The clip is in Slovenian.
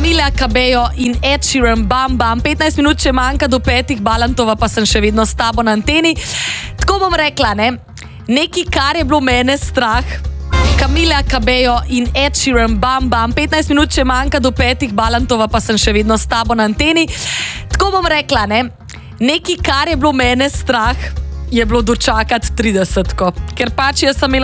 Camila Cabello in Ed Sheeran, Bam Bam. 15 minut, če manjka do 5, Balantova, pa sem še vedno s tabo na anteni. Tako bom rekla, ne? Nekaj, kar je bilo mene strah. Camila Cabello in Ed Sheeran, Bam Bam. 15 minut, če manjka do 5, Balantova, pa sem še vedno s tabo na anteni. Tako bom rekla, ne? Nekaj, kar je bilo mene strah, je bilo dočakati 30-ko. Ker pač jaz sem imela